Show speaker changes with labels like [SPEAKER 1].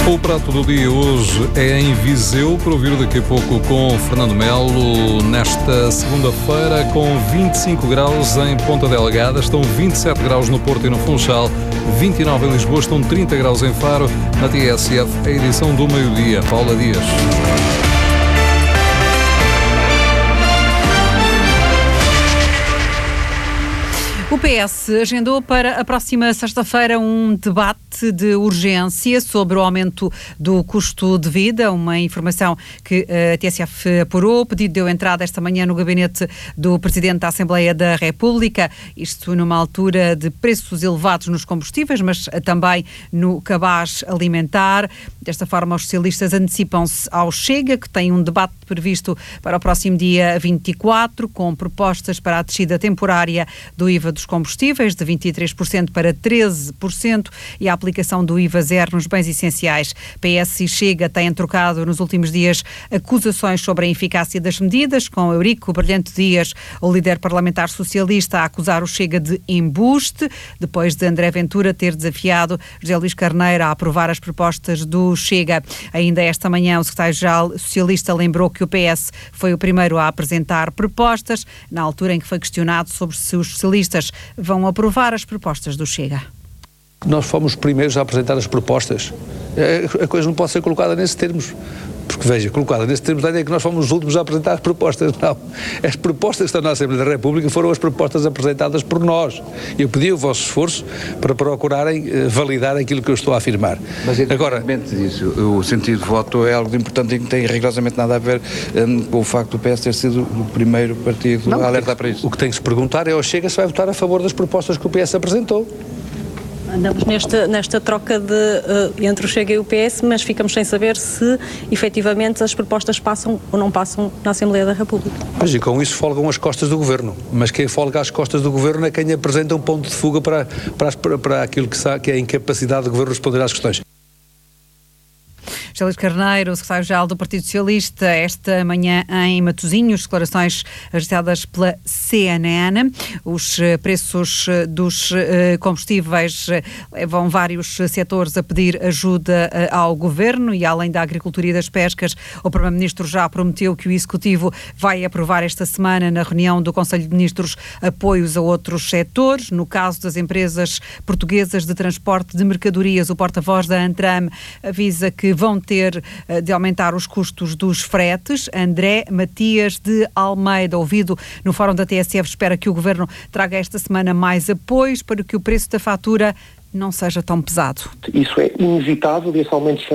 [SPEAKER 1] O prato do dia hoje é em Viseu, para ouvir daqui a pouco com Fernando Melo. Nesta segunda-feira, com 25 graus em Ponta Delgada, estão 27 graus no Porto e no Funchal, 29 em Lisboa, estão 30 graus em Faro. Na TSF, a edição do meio-dia. Paula Dias.
[SPEAKER 2] O PS agendou para a próxima sexta-feira um debate de urgência sobre o aumento do custo de vida, uma informação que a TSF apurou. O pedido deu entrada esta manhã no gabinete do Presidente da Assembleia da República, isto numa altura de preços elevados nos combustíveis, mas também no cabaz alimentar. Desta forma, os socialistas antecipam-se ao Chega, que tem um debate previsto para o próximo dia 24, com propostas para a descida temporária do IVA dos combustíveis de 23% para 13% e a aplicação do IVA zero nos bens essenciais. PS e Chega têm trocado nos últimos dias acusações sobre a eficácia das medidas, com Eurico Brilhante Dias, o líder parlamentar socialista, a acusar o Chega de embuste, depois de André Ventura ter desafiado José Luís Carneiro a aprovar as propostas do Chega. Ainda esta manhã, o secretário-geral socialista lembrou que o PS foi o primeiro a apresentar propostas, na altura em que foi questionado sobre se os socialistas vão aprovar as propostas do Chega.
[SPEAKER 3] Nós fomos os primeiros a apresentar as propostas. A coisa não pode ser colocada nesses termos. Porque, veja, colocada nesses termos é que nós fomos os últimos a apresentar as propostas. Não. As propostas que estão na Assembleia da República foram as propostas apresentadas por nós. Eu pedi o vosso esforço para procurarem validar aquilo que eu estou a afirmar.
[SPEAKER 4] Mas, independentemente disso, o sentido de voto é algo de importante e que não tem rigorosamente nada a ver com o facto do PS ter sido o primeiro partido a alertar para isso.
[SPEAKER 3] O que tem que se perguntar é ao Chega se vai votar a favor das propostas que o PS apresentou.
[SPEAKER 5] Andamos nesta troca entre o Chega e o PS, mas ficamos sem saber se efetivamente as propostas passam ou não passam na Assembleia da República.
[SPEAKER 3] Mas e com isso folgam as costas do Governo. Mas quem folga as costas do Governo é quem apresenta um ponto de fuga para aquilo que é a incapacidade do Governo responder às questões.
[SPEAKER 2] José Luís Carneiro, o secretário-geral do Partido Socialista, esta manhã em Matosinhos, declarações registradas pela CNN. Os preços dos combustíveis levam vários setores a pedir ajuda ao Governo e, além da agricultura e das pescas, o Primeiro-Ministro já prometeu que o Executivo vai aprovar esta semana, na reunião do Conselho de Ministros, apoios a outros setores. No caso das empresas portuguesas de transporte de mercadorias, o porta-voz da Antram avisa que vão ter de aumentar os custos dos fretes. André Matias de Almeida, ouvido no Fórum da TSF, espera que o Governo traga esta semana mais apoios para que o preço da fatura não seja tão pesado.
[SPEAKER 6] Isso é inevitável e esse aumento